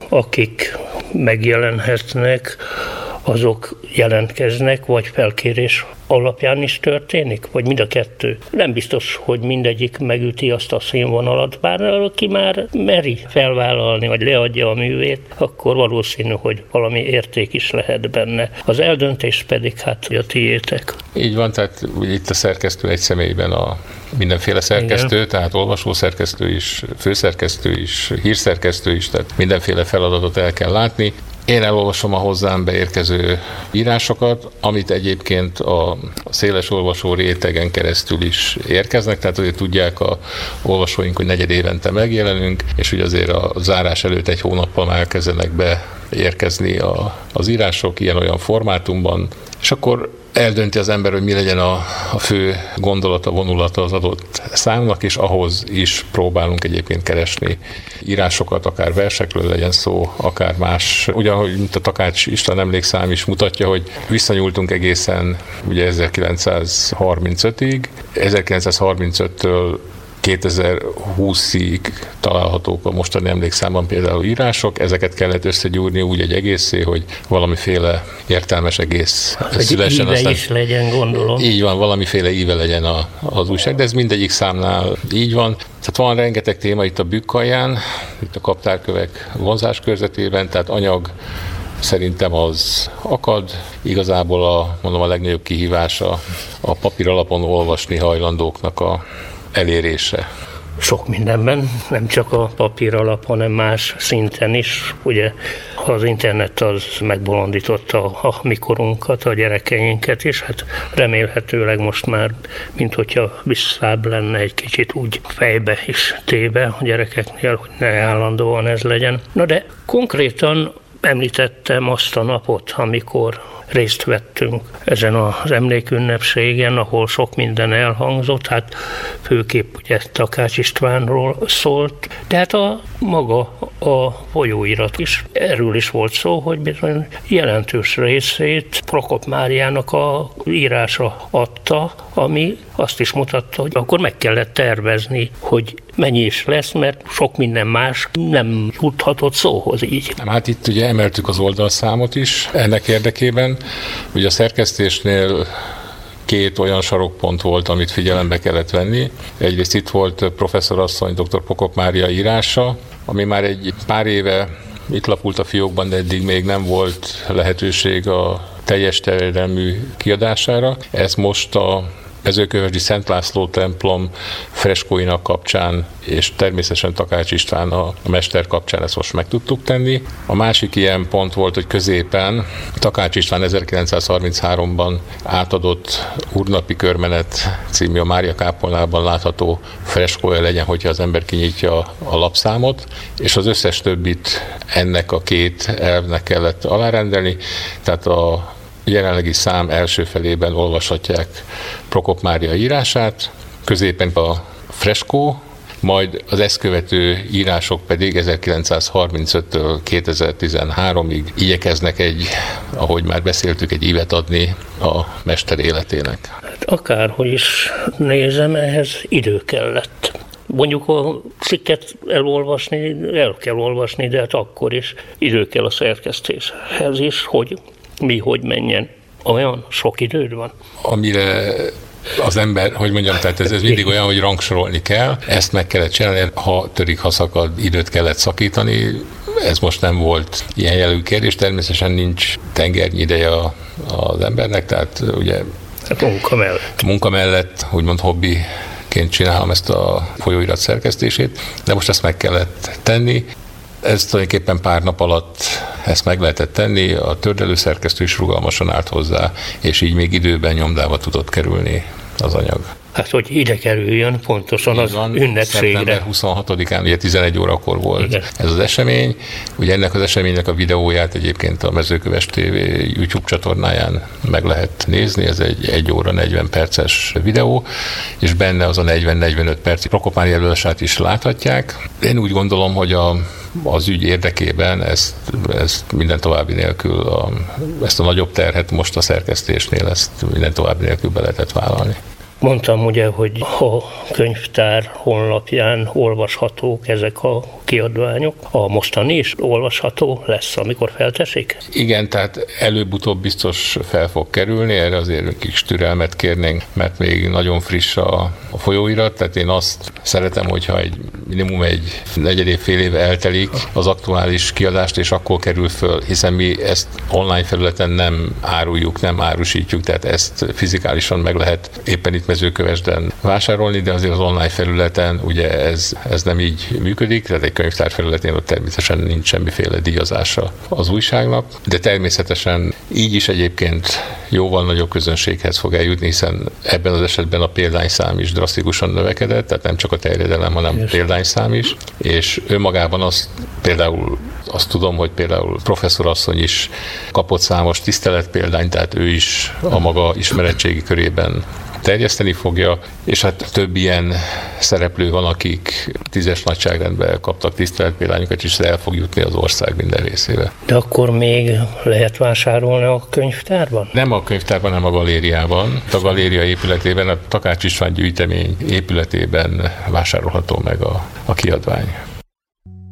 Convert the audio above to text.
akik megjelenhetnek, azok jelentkeznek, vagy felkérés alapján is történik, vagy mind a kettő. Nem biztos, hogy mindegyik megüti azt a színvonalat, bár aki már meri felvállalni, vagy leadja a művét, akkor valószínű, hogy valami érték is lehet benne. Az eldöntés pedig hát a tiétek. Így van, tehát itt a szerkesztő egy személyben a mindenféle szerkesztő, igen. Tehát olvasószerkesztő is, főszerkesztő is, hírszerkesztő is, tehát mindenféle feladatot el kell látni. Én elolvasom a hozzám beérkező írásokat, amit egyébként a széles olvasó rétegen keresztül is érkeznek, tehát azért tudják a olvasóink, hogy negyedévente megjelenünk, és hogy azért a zárás előtt egy hónappal már elkezdenek beérkezni az írások ilyen-olyan formátumban, és akkor eldönti az ember, hogy mi legyen a fő gondolata, vonulata az adott számnak, és ahhoz is próbálunk egyébként keresni írásokat, akár versekről legyen szó, akár más. Ugyanhogy, mint a Takács István emlékszám is mutatja, hogy visszanyúltunk egészen ugye 1935-ig, 1935-től 2020-ig találhatók a mostani emlékszámban például írások, ezeket kellett összegyúrni úgy egy egészé, hogy valamiféle értelmes egész szülessen. Íve aztán is legyen, gondolom. Így van, valamiféle íve legyen az újság, de ez mindegyik számnál így van. Tehát van rengeteg téma itt a Bükk-alján, itt a kaptárkövek vonzás körzetében, tehát anyag szerintem az akad. Igazából a legnagyobb kihívása a papír alapon olvasni hajlandóknak a elérése. Sok mindenben, nem csak a papír alap, hanem más szinten is. Ugye az internet az megbolondította a mikorunkat, a gyerekeinket is, hát remélhetőleg most már, mint hogyha visszább lenne egy kicsit úgy fejbe is téve a gyerekeknél, hogy ne állandóan ez legyen. Na de konkrétan említettem azt a napot, amikor részt vettünk ezen az emlékünnepségen, ahol sok minden elhangzott, hát főképp ugye Takács Istvánról szólt, de hát maga a folyóirat is. Erről is volt szó, hogy bizony jelentős részét Prokop Máriának a írása adta, ami azt is mutatta, hogy akkor meg kellett tervezni, hogy mennyi is lesz, mert sok minden más nem juthatott szóhoz így. Hát itt ugye emeltük az oldalszámot is ennek érdekében. Ugye a szerkesztésnél 2 olyan sarokpont volt, amit figyelembe kellett venni. Egyrészt itt volt professzorasszony, dr. Prokop Mária írása, ami már egy pár éve itt lapult a fiókban, de eddig még nem volt lehetőség a teljes terjedelmű kiadására. Ez most a Mezőkövesdi Szent László templom freskóinak kapcsán, és természetesen Takács István a mester kapcsán ezt most meg tudtuk tenni. A másik ilyen pont volt, hogy középen Takács István 1933-ban átadott Úrnapi körmenet című a Mária kápolnában látható freskója legyen, hogyha az ember kinyitja a lapszámot, és az összes többit ennek a 2 elvnek kellett alárendelni, tehát a jelenlegi szám első felében olvashatják Prokop Mária írását, középen a freskó, majd az ezt követő írások pedig 1935-től 2013-ig igyekeznek ahogy már beszéltük, egy ívet adni a mester életének. Hát akárhogy is nézem, ehhez idő kellett. Mondjuk a cikket el kell olvasni, de hát akkor is idő kell a szerkesztéshez is, hogy hogy menjen. Olyan sok időd van? Amire az ember, hogy mondjam, tehát ez mindig olyan, hogy rangsorolni kell, ezt meg kellett csinálni, ha törik, ha szakad, időt kellett szakítani, ez most nem volt ilyen jellegű kérdés, természetesen nincs tengernyi ideje az embernek, tehát ugye munka mellett, úgymond hobbiként csinálom ezt a folyóirat szerkesztését, de most ezt meg kellett tenni. Ez tulajdonképpen pár nap alatt ezt meg lehetett tenni, a tördelőszerkesztő is rugalmasan állt hozzá, és így még időben nyomdába tudott kerülni az anyag. Hát, hogy ide kerüljön pontosan az ünnepségre. Szeptember 26-án, ugye 11 órakor volt. Igen. Ez az esemény. Ugye ennek az eseménynek a videóját egyébként a Mezőköves TV YouTube csatornáján meg lehet nézni, ez egy 1 óra 40 perces videó, és benne az a 40-45 perc Prokop Mária előadását is láthatják. Én úgy gondolom, hogy az ügy érdekében ezt minden további nélkül, ezt a nagyobb terhet most a szerkesztésnél ezt minden további nélkül be lehetett vállalni. Mondtam ugye, hogy a könyvtár honlapján olvashatók ezek a kiadványok. A mostani is olvasható lesz, amikor felteszik? Igen, tehát előbb-utóbb biztos fel fog kerülni, erre azért kis türelmet kérnénk, mert még nagyon friss a folyóirat, tehát én azt szeretem, hogyha minimum egy negyed fél év eltelik az aktuális kiadást, és akkor kerül föl, hiszen mi ezt online felületen nem áruljuk, nem árusítjuk, tehát ezt fizikálisan meg lehet éppen itt Mezőkövesden vásárolni, de azért az online felületen ugye ez nem így működik, tehát egy könyvtár felületén ott természetesen nincs semmiféle díjazása az újságnak, de természetesen így is egyébként jóval nagyobb közönséghez fog eljutni, hiszen ebben az esetben a példányszám is drasztikusan növekedett, tehát nem csak a terjedelem, hanem példányszám is, és önmagában azt tudom, hogy például professzorasszony is kapott számos tiszteletpéldányt, tehát ő is a maga ismeretségi körében terjeszteni fogja, és hát több ilyen szereplő van, akik 10-es nagyságrendben kaptak tiszteletpéldányokat, és el fog jutni az ország minden részébe. De akkor még lehet vásárolni a könyvtárban? Nem a könyvtárban, hanem a galériában. A galéria épületében, a Takács István gyűjtemény épületében vásárolható meg a kiadvány.